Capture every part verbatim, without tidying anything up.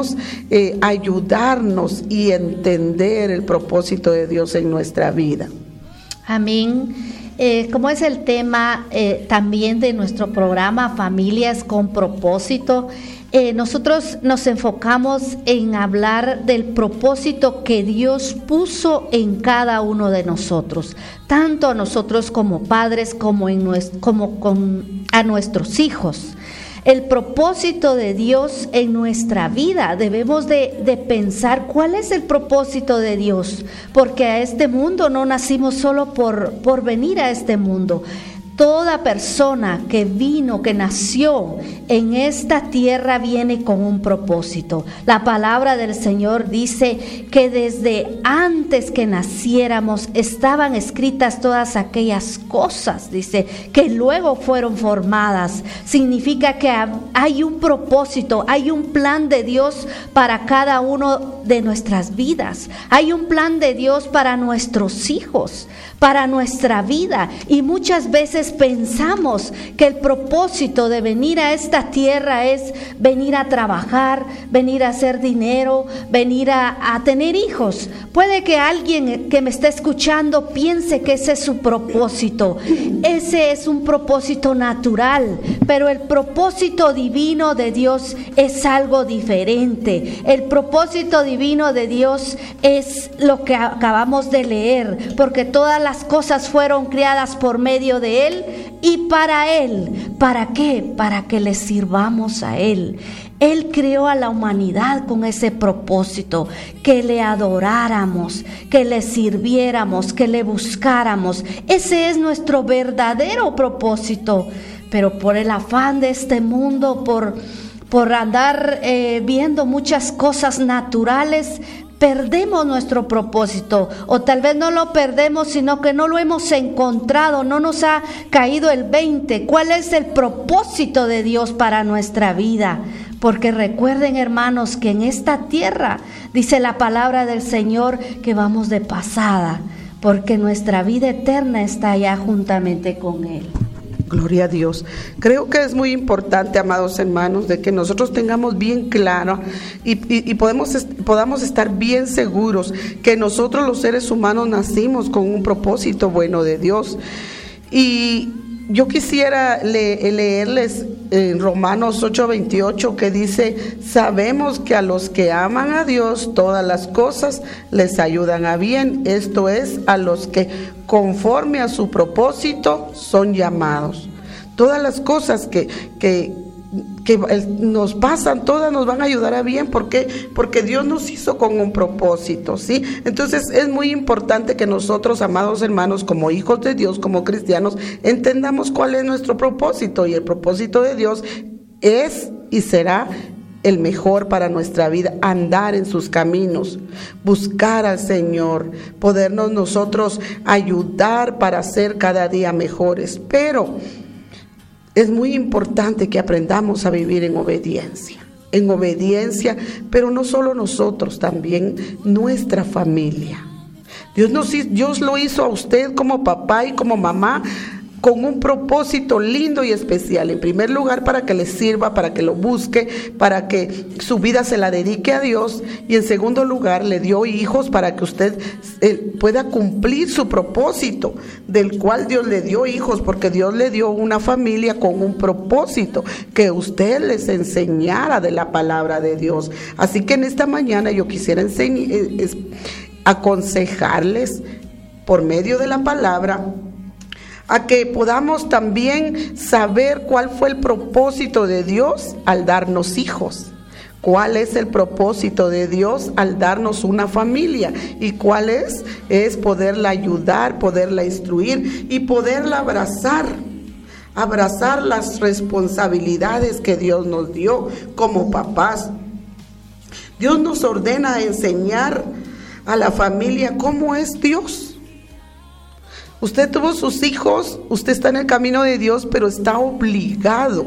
podamos eh, ayudarnos y entender el propósito de Dios en nuestra vida. Amén. Eh, como es el tema eh, también de nuestro programa Familias con Propósito, eh, nosotros nos enfocamos en hablar del propósito que Dios puso en cada uno de nosotros, tanto a nosotros como padres como, en nuestro, como con, a nuestros hijos. El propósito de Dios en nuestra vida, debemos de, de pensar cuál es el propósito de Dios, porque a este mundo no nacimos solo por, por venir a este mundo. Toda persona que vino, que nació en esta tierra viene con un propósito. La palabra del Señor dice que desde antes que naciéramos estaban escritas todas aquellas cosas, dice, que luego fueron formadas. Significa que hay un propósito, hay un plan de Dios para cada uno de nuestras vidas. Hay un plan de Dios para nuestros hijos, para nuestra vida, y muchas veces pensamos que el propósito de venir a esta tierra es venir a trabajar, venir a hacer dinero, venir a, a tener hijos. Puede que alguien que me esté escuchando piense que ese es su propósito. Ese es un propósito natural, pero el propósito divino de Dios es algo diferente. El propósito divino de Dios es lo que acabamos de leer, porque todas las cosas fueron creadas por medio de Él y para Él. ¿Para qué? Para que le sirvamos a Él. Él creó a la humanidad con ese propósito, que le adoráramos, que le sirviéramos, que le buscáramos. Ese es nuestro verdadero propósito. Pero por el afán de este mundo, por, por andar eh, viendo muchas cosas naturales, perdemos nuestro propósito, o tal vez no lo perdemos, sino que no lo hemos encontrado, no nos ha caído el veinte. ¿Cuál es el propósito de Dios para nuestra vida? Porque recuerden, hermanos, que en esta tierra, dice la palabra del Señor, que vamos de pasada, porque nuestra vida eterna está allá juntamente con Él. Gloria a Dios. Creo que es muy importante, amados hermanos, de que nosotros tengamos bien claro y, y, y podemos, podamos estar bien seguros que nosotros los seres humanos nacimos con un propósito bueno de Dios. Y yo quisiera le, leerles en Romanos ocho veintiocho, que dice: sabemos que a los que aman a Dios todas las cosas les ayudan a bien, esto es, a los que conforme a su propósito son llamados. Todas las cosas que, que, que nos pasan, todas nos van a ayudar a bien. ¿Por qué? Porque Dios nos hizo con un propósito, ¿sí? Entonces es muy importante que nosotros, amados hermanos, como hijos de Dios, como cristianos, entendamos cuál es nuestro propósito. Y el propósito de Dios es y será el mejor para nuestra vida: andar en sus caminos, buscar al Señor, podernos nosotros ayudar para ser cada día mejores. Pero es muy importante que aprendamos a vivir en obediencia, en obediencia, pero no solo nosotros, también nuestra familia. Dios, nos, Dios lo hizo a usted como papá y como mamá con un propósito lindo y especial. En primer lugar, para que le sirva, para que lo busque, para que su vida se la dedique a Dios. Y en segundo lugar, le dio hijos para que usted eh, pueda cumplir su propósito, del cual Dios le dio hijos, porque Dios le dio una familia con un propósito, que usted les enseñara de la palabra de Dios. Así que en esta mañana yo quisiera enseñ- eh, aconsejarles por medio de la palabra, a que podamos también saber cuál fue el propósito de Dios al darnos hijos. ¿Cuál es el propósito de Dios al darnos una familia? ¿Y cuál es? Es poderla ayudar, poderla instruir y poderla abrazar. Abrazar las responsabilidades que Dios nos dio como papás. Dios nos ordena enseñar a la familia cómo es Dios. Usted tuvo sus hijos, usted está en el camino de Dios, pero está obligado,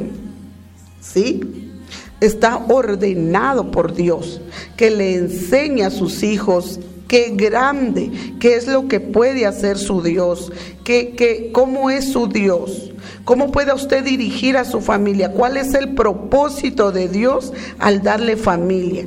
¿sí? Está ordenado por Dios que le enseñe a sus hijos qué grande, qué es lo que puede hacer su Dios, qué, qué, cómo es su Dios, cómo puede usted dirigir a su familia, cuál es el propósito de Dios al darle familia.